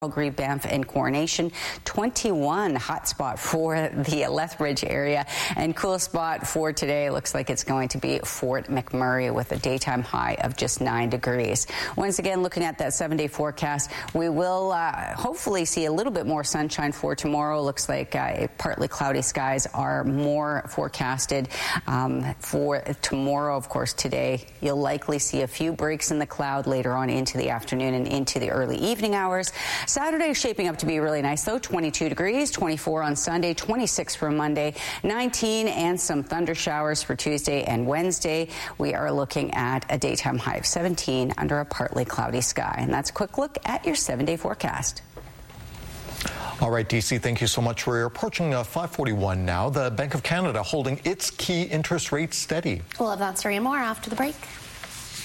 Calgary, Banff, and Coronation. 21 hot spot for the Lethbridge area, and cool spot for today looks like it's going to be Fort McMurray with a daytime high of just 9 degrees. Once again, looking at that 7-day forecast, we will hopefully see a little bit more sunshine for tomorrow. Looks like partly cloudy skies are more forecasted for tomorrow. Of course, today you'll likely see a few breaks in the cloud later on into the afternoon and into the early evening hours. Saturday is shaping up to be really nice, though. 22 degrees, 24 on Sunday, 26 for Monday, 19 and some thunder showers for Tuesday and Wednesday. We are looking at a daytime high of 17 under a partly cloudy sky. And that's a quick look at your 7-day forecast. All right, DC, thank you so much. We're approaching 5:41 now. The Bank of Canada holding its key interest rate steady. We'll have that story and more after the break.